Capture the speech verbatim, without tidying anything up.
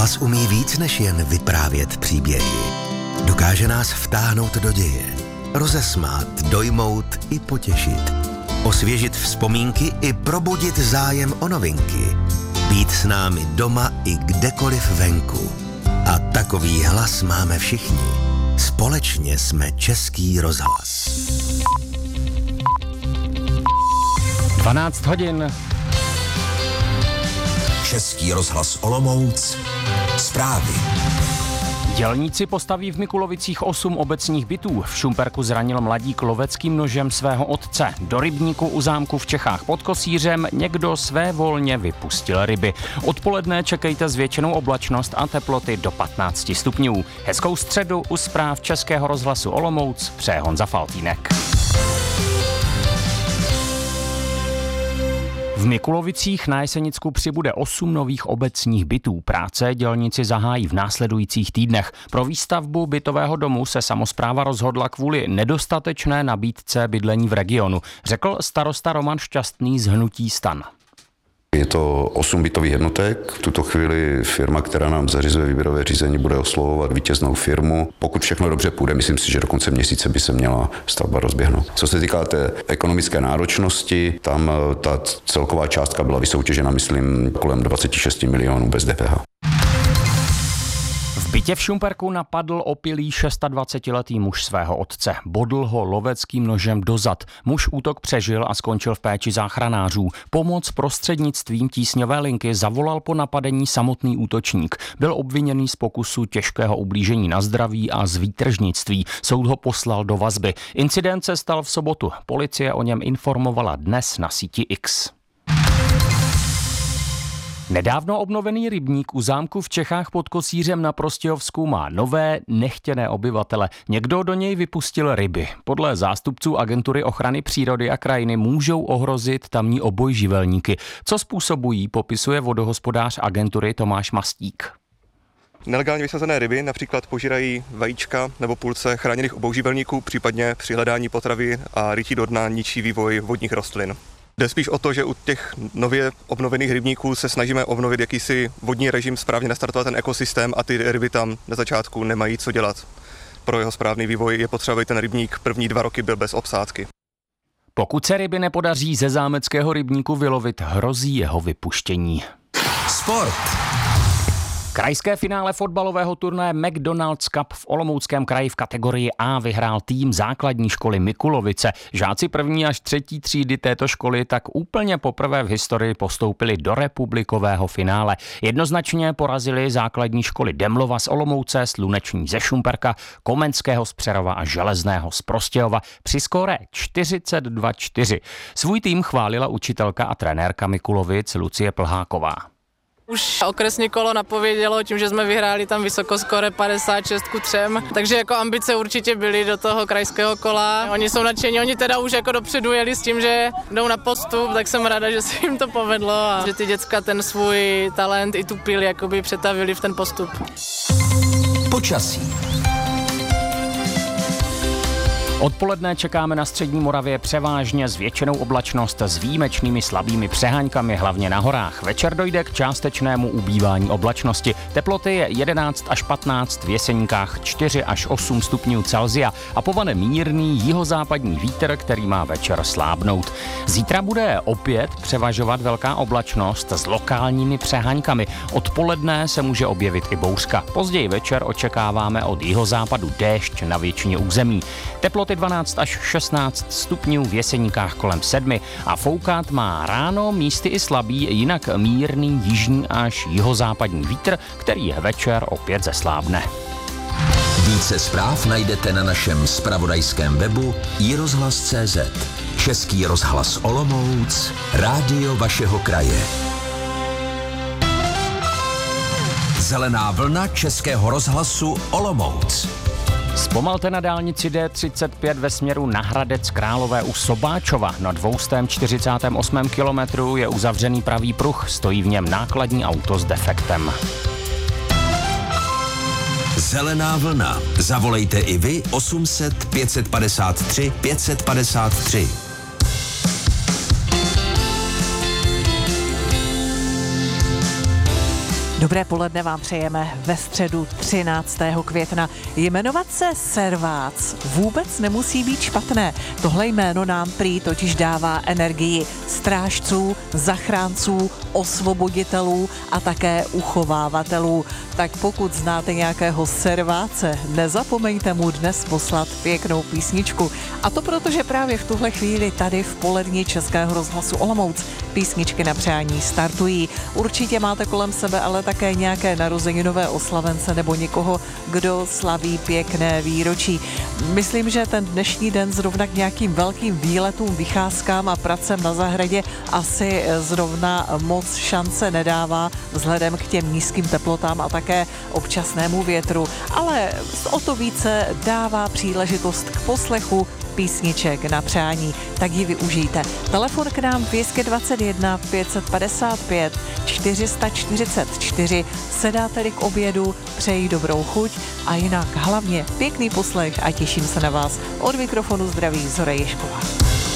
Rozhlas umí víc než jen vyprávět příběhy. Dokáže nás vtáhnout do děje, rozesmát, dojmout i potěšit, osvěžit vzpomínky i probudit zájem o novinky, být s námi doma i kdekoliv venku. A takový hlas máme všichni. Společně jsme Český rozhlas. dvanáct hodin. Český rozhlas Olomouc. Zprávy. Dělníci postaví v Mikulovicích osm obecních bytů. V Šumperku zranil mladík loveckým nožem svého otce. Do rybníku u zámku v Čechách pod Kosířem někdo svévolně vypustil ryby. Odpoledne čekejte zvětšenou oblačnost a teploty do patnáct stupňů. Hezkou středu u zpráv Českého rozhlasu Olomouc přeje Honza Faltýnek. V Mikulovicích na Jesenicku přibude osm nových obecních bytů. Práce dělníci zahájí v následujících týdnech. Pro výstavbu bytového domu se samospráva rozhodla kvůli nedostatečné nabídce bydlení v regionu, řekl starosta Roman Šťastný z hnutí STAN. Je to osm bytových jednotek. V tuto chvíli firma, která nám zařizuje výběrové řízení, bude oslovovat vítěznou firmu. Pokud všechno dobře půjde, myslím si, že do konce měsíce by se měla stavba rozběhnout. Co se týká té ekonomické náročnosti, tam ta celková částka byla vysoutěžena, myslím, kolem dvacet šest milionů bez D P H. V bytě v Šumperku napadl opilý dvacetišestiletý muž svého otce. Bodl ho loveckým nožem do zad. Muž útok přežil a skončil v péči záchranářů. Pomoc prostřednictvím tísňové linky zavolal po napadení samotný útočník. Byl obviněný z pokusu těžkého ublížení na zdraví a z výtržnictví. Soud ho poslal do vazby. Incident se stal v sobotu. Policie o něm informovala dnes na síti X. Nedávno obnovený rybník u zámku v Čechách pod Kosířem na Prostějovsku má nové nechtěné obyvatele. Někdo do něj vypustil ryby. Podle zástupců Agentury ochrany přírody a krajiny můžou ohrozit tamní obojživelníky. Co způsobují, popisuje vodohospodář agentury Tomáš Mastík. Nelegálně vysazené ryby například požírají vajíčka nebo půlce chráněných obojživelníků, případně při hledání potravy a rytí do dna ničí vývoj vodních rostlin. Jde spíš o to, že u těch nově obnovených rybníků se snažíme obnovit jakýsi vodní režim, správně nastartovat ten ekosystém a ty ryby tam na začátku nemají co dělat. Pro jeho správný vývoj je potřeba, aby ten rybník první dva roky byl bez obsádky. Pokud se ryby nepodaří ze zámeckého rybníku vylovit, hrozí jeho vypuštění. Sport. Krajské finále fotbalového turnaje McDonald's Cup v Olomouckém kraji v kategorii A vyhrál tým základní školy Mikulovice. Žáci první až třetí třídy této školy tak úplně poprvé v historii postoupili do republikového finále. Jednoznačně porazili základní školy Demlova z Olomouce, Sluneční ze Šumperka, Komenského z Přerova a Železného z Prostějova při skóre čtyřicet dva čtyři. Svůj tým chválila učitelka a trenérka Mikulovic Lucie Plháková. Už okresní kolo napovědělo tím, že jsme vyhráli tam vysoko skóre padesát šest ku třem, takže jako ambice určitě byly do toho krajského kola. Oni jsou nadšení, oni teda už jako dopředu jeli s tím, že jdou na postup, tak jsem ráda, že se jim to povedlo a že ty děcka ten svůj talent i tu píl jakoby přetavili v ten postup. Počasí. Odpoledne čekáme na střední Moravě převážně zvětšenou oblačnost s výjimečnými slabými přeháňkami, hlavně na horách. Večer dojde k částečnému ubývání oblačnosti. Teploty je jedenáct až patnáct, v Jeseníkách čtyři až osm stupňů Celsia a povane mírný jihozápadní vítr, který má večer slábnout. Zítra bude opět převažovat velká oblačnost s lokálními přeháňkami. Odpoledne se může objevit i bouřka. Později večer očekáváme od jihozápadu déšť na většině území. Teploty dvanáct až šestnáct stupňů, v Jeseníkách kolem sedmi a foukat má ráno místy i slabý, jinak mírný jižní až jihozápadní vítr, který večer opět zeslábne. Více zpráv najdete na našem zpravodajském webu i rozhlas tečka cé zet. Český rozhlas Olomouc, rádio vašeho kraje. Zelená vlna Českého rozhlasu Olomouc. Zpomalte na dálnici D třicet pět ve směru na Hradec Králové u Sobáčova. Na dvě stě čtyřicátém osmém kilometru je uzavřený pravý pruh, stojí v něm nákladní auto s defektem. Zelená vlna. Zavolejte i vy osm set pět set padesát tři pět set padesát tři. Dobré poledne vám přejeme ve středu třináctého května. Jmenovat se Servác vůbec nemusí být špatné. Tohle jméno nám prý totiž dává energii strážců, zachránců, osvoboditelů a také uchovávatelů. Tak pokud znáte nějakého Serváce, nezapomeňte mu dnes poslat pěknou písničku. A to proto, že právě v tuhle chvíli tady v poledni Českého rozhlasu Olomouc písničky na přání startují. Určitě máte kolem sebe ale také nějaké narozeninové oslavence nebo někoho, kdo slaví pěkné výročí. Myslím, že ten dnešní den zrovna k nějakým velkým výletům, vycházkám a pracem na zahradě asi zrovna moc šance nedává vzhledem k těm nízkým teplotám a také občasnému větru, ale o to více dává příležitost k poslechu písniček na přání, tak ji využijte. Telefon k nám dvě stě dvacet jedna pět set padesát pět čtyři sta čtyřicet čtyři. Sedáte-li k obědu, přeji dobrou chuť a jinak hlavně pěkný poslech a těším se na vás. Od mikrofonu zdraví Zora Ježková.